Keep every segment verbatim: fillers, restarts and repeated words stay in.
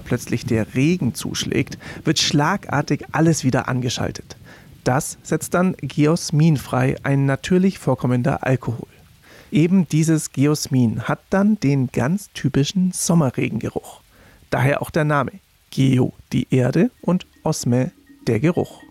plötzlich der Regen zuschlägt, wird schlagartig alles wieder angeschaltet. Das setzt dann Geosmin frei, ein natürlich vorkommender Alkohol. Eben dieses Geosmin hat dann den ganz typischen Sommerregengeruch. Daher auch der Name. Geo, die Erde, und Osme, der Geruch.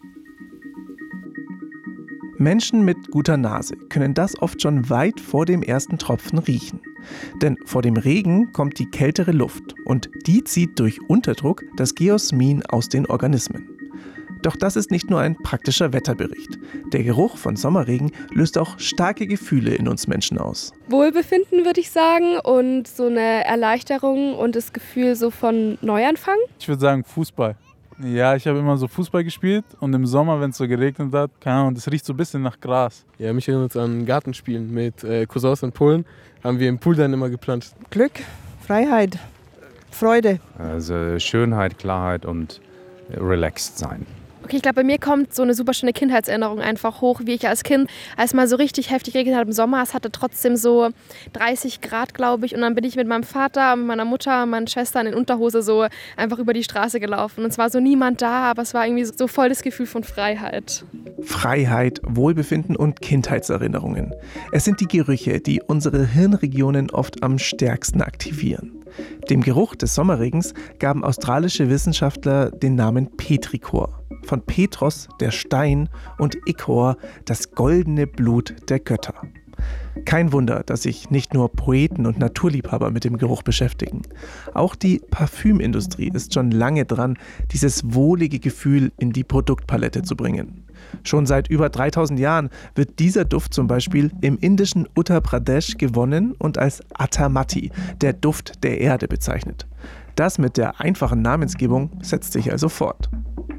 Menschen mit guter Nase können das oft schon weit vor dem ersten Tropfen riechen. Denn vor dem Regen kommt die kältere Luft und die zieht durch Unterdruck das Geosmin aus den Organismen. Doch das ist nicht nur ein praktischer Wetterbericht. Der Geruch von Sommerregen löst auch starke Gefühle in uns Menschen aus. Wohlbefinden, würde ich sagen, und so eine Erleichterung und das Gefühl so von Neuanfang. Ich würde sagen Fußball. Ja, ich habe immer so Fußball gespielt und im Sommer, wenn es so geregnet hat, keine Ahnung, das riecht so ein bisschen nach Gras. Ja, mich erinnert es an Gartenspielen mit äh, Cousins in Polen. Haben wir im Pool dann immer geplant. Glück, Freiheit, Freude. Also Schönheit, Klarheit und relaxed sein. Okay, ich glaube, bei mir kommt so eine super schöne Kindheitserinnerung einfach hoch, wie ich als Kind, als mal so richtig heftig geregnet hat im Sommer. Es hatte trotzdem so dreißig Grad, glaube ich. Und dann bin ich mit meinem Vater, mit meiner Mutter, meinen Schwestern in Unterhose so einfach über die Straße gelaufen. Und es war so niemand da, aber es war irgendwie so voll das Gefühl von Freiheit. Freiheit, Wohlbefinden und Kindheitserinnerungen. Es sind die Gerüche, die unsere Hirnregionen oft am stärksten aktivieren. Dem Geruch des Sommerregens gaben australische Wissenschaftler den Namen Petrichor. Von Petros, der Stein, und Ichor, das goldene Blut der Götter. Kein Wunder, dass sich nicht nur Poeten und Naturliebhaber mit dem Geruch beschäftigen. Auch die Parfümindustrie ist schon lange dran, dieses wohlige Gefühl in die Produktpalette zu bringen. Schon seit über dreitausend Jahren wird dieser Duft zum Beispiel im indischen Uttar Pradesh gewonnen und als Atamati, der Duft der Erde, bezeichnet. Das mit der einfachen Namensgebung setzt sich also fort.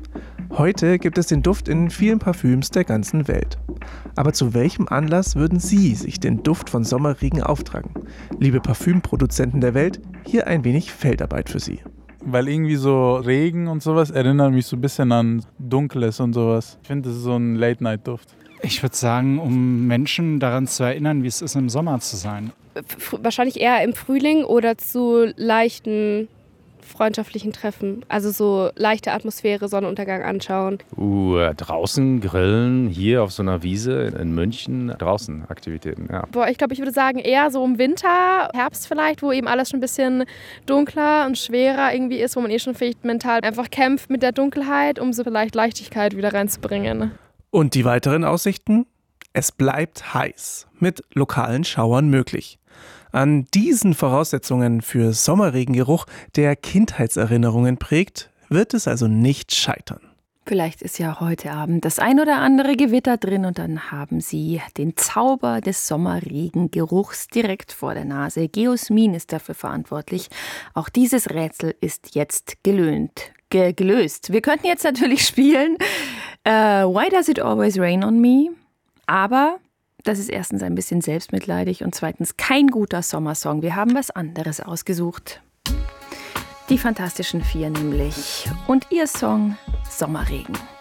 Heute gibt es den Duft in vielen Parfüms der ganzen Welt. Aber zu welchem Anlass würden Sie sich den Duft von Sommerregen auftragen? Liebe Parfümproduzenten der Welt, hier ein wenig Feldarbeit für Sie. Weil irgendwie so Regen und sowas erinnert mich so ein bisschen an Dunkles und sowas. Ich finde, das ist so ein Late-Night-Duft. Ich würde sagen, um Menschen daran zu erinnern, wie es ist, im Sommer zu sein. Wahrscheinlich eher im Frühling oder zu leichten freundschaftlichen Treffen. Also so leichte Atmosphäre, Sonnenuntergang anschauen. Uh, draußen grillen, hier auf so einer Wiese in München, draußen Aktivitäten, ja. Boah, ich glaube, ich würde sagen eher so im Winter, Herbst vielleicht, wo eben alles schon ein bisschen dunkler und schwerer irgendwie ist, wo man eh schon vielleicht mental einfach kämpft mit der Dunkelheit, um so vielleicht Leichtigkeit wieder reinzubringen. Und die weiteren Aussichten? Es bleibt heiß, mit lokalen Schauern möglich. An diesen Voraussetzungen für Sommerregengeruch, der Kindheitserinnerungen prägt, wird es also nicht scheitern. Vielleicht ist ja heute Abend das ein oder andere Gewitter drin und dann haben Sie den Zauber des Sommerregengeruchs direkt vor der Nase. Geosmin ist dafür verantwortlich. Auch dieses Rätsel ist jetzt gelöhnt, ge- gelöst. Wir könnten jetzt natürlich spielen uh, Why Does It Always Rain on Me? Aber das ist erstens ein bisschen selbstmitleidig und zweitens kein guter Sommersong. Wir haben was anderes ausgesucht. Die Fantastischen Vier nämlich. Und ihr Song Sommerregen.